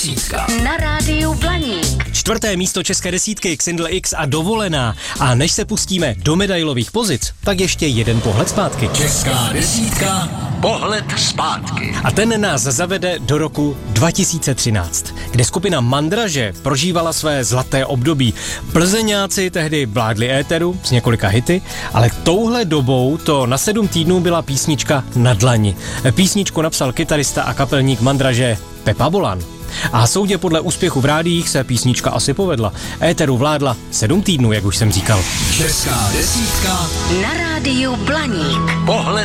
Na rádiu Blaník. 4. místo české desítky Xindl X a Dovolená. A než se pustíme do medailových pozic, tak ještě jeden pohled zpátky. Česká desítka, pohled zpátky. A ten nás zavede do roku 2013, kde skupina Mandraže prožívala své zlaté období. Plzeňáci tehdy vládli éteru s několika hity, ale touhle dobou to na 7 týdnů byla písnička Na dlani. Písničku napsal kytarista a kapelník Mandraže Pepa Bolan. A soudě podle úspěchu v rádiích se písnička asi povedla. Éteru vládla 7 týdnů, jak už jsem říkal. Česká desítka Na rádiu Blaník. pohled